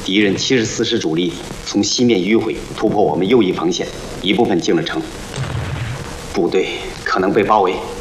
敌人74师主力从西面迂回突破我们右翼防线，一部分进了城，部队可能被包围。